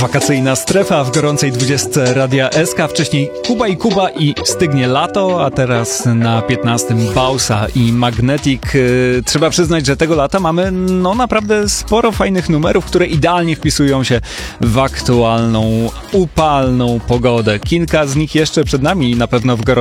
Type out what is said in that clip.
Wakacyjna strefa w gorącej 20 Radia SK. Wcześniej Kuba i Kuba i Stygnie lato, a teraz na 15 Bausa i Magnetic. Trzeba przyznać, że tego lata mamy naprawdę sporo fajnych numerów, które idealnie wpisują się w aktualną, upalną pogodę. Kilka z nich jeszcze przed nami, na pewno w gorącej